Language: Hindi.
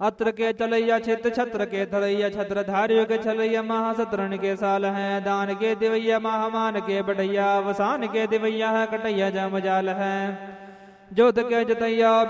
अत्र के चलैया छित छत्र के थलैया छत्र धारियों के छलैया महासतरण के साल हैं। दान के दिवैया महामान के बढ़ैया वसान के दिवैया है कटैया जम जाल है। जोत के जतैया